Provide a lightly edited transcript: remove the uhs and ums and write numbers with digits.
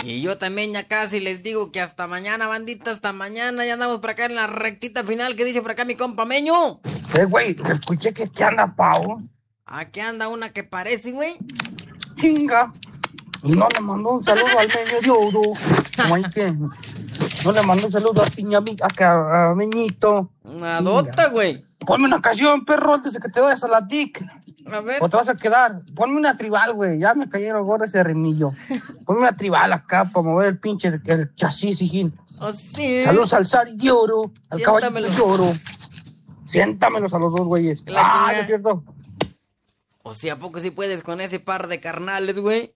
Y yo también ya casi les digo que hasta mañana, bandita, hasta mañana. Ya andamos por acá en la rectita final. ¿Qué dice por acá mi compa Meño? Güey, que escuché que anda Pau. Aquí anda una que parece, güey. Chinga. Y no le mandó un saludo al Meño de Oro. Como ahí que no le mandó un saludo a a Meñito. Una dota, güey. Ponme una canción, perro, antes de que te vayas a la TIC. A ver. O te vas a quedar. Ponme una tribal, güey. Ya me cayeron gorras ese rimillo. Ponme una tribal acá para mover el pinche el chasis, hijín. Oh, sí. Saludos al Sari de Oro, al Caballito de Oro. Siéntamelos a los dos, güeyes. Es ¿Es cierto? O sea, ¿a poco sí puedes con ese par de carnales, güey?